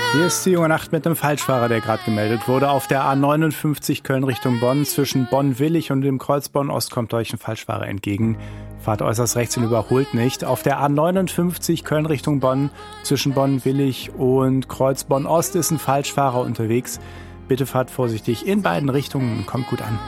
Hier ist die junge Nacht mit einem Falschfahrer, der gerade gemeldet wurde. Auf der A59 Köln Richtung Bonn, zwischen Bonn-Willig und dem Kreuz Bonn-Ost kommt euch ein Falschfahrer entgegen. Fahrt äußerst rechts und überholt nicht. Auf der A59 Köln Richtung Bonn, zwischen Bonn-Willig und Kreuz Bonn-Ost ist ein Falschfahrer unterwegs. Bitte fahrt vorsichtig in beiden Richtungen und kommt gut an.